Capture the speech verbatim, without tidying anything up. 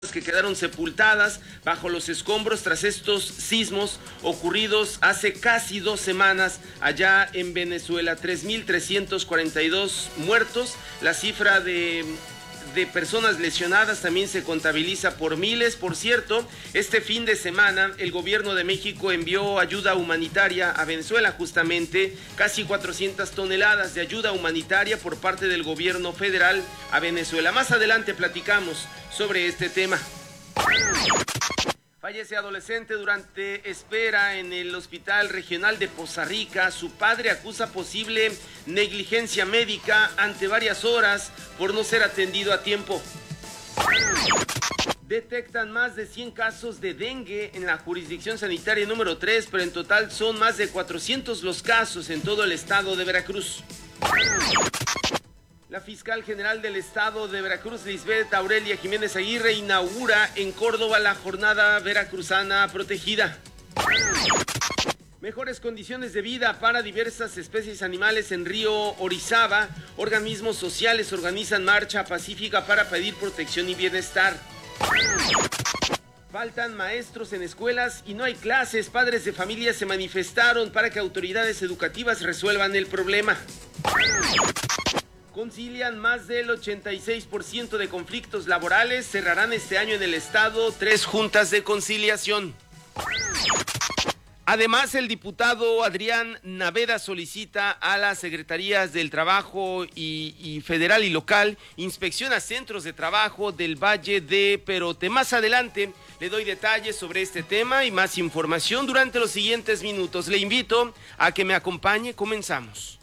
que quedaron sepultadas bajo los escombros tras estos sismos ocurridos hace casi dos semanas allá en Venezuela. tres mil trescientos cuarenta y dos muertos, la cifra de... de personas lesionadas también se contabiliza por miles. Por cierto, este fin de semana el gobierno de México envió ayuda humanitaria a Venezuela, justamente casi cuatrocientas toneladas de ayuda humanitaria por parte del gobierno federal a Venezuela. Más adelante platicamos sobre este tema. Fallece adolescente durante espera en el Hospital Regional de Poza Rica. Su padre acusa posible negligencia médica ante varias horas por no ser atendido a tiempo. Detectan más de cien casos de dengue en la jurisdicción sanitaria número tres, pero en total son más de cuatrocientos los casos en todo el estado de Veracruz. La fiscal general del estado de Veracruz, Lisbeth Aurelia Jiménez Aguirre, inaugura en Córdoba la jornada veracruzana protegida. Mejores condiciones de vida para diversas especies animales en Río Orizaba. Organismos sociales organizan marcha pacífica para pedir protección y bienestar. Faltan maestros en escuelas y no hay clases. Padres de familia se manifestaron para que autoridades educativas resuelvan el problema. Concilian más del ochenta y seis por ciento de conflictos laborales. Cerrarán este año en el estado tres juntas de conciliación. Además, el diputado Adrián Naveda solicita a las secretarías del Trabajo y, y federal y local inspección a centros de trabajo del Valle de Perote. Más adelante le doy detalles sobre este tema y más información durante los siguientes minutos. Le invito a que me acompañe. Comenzamos.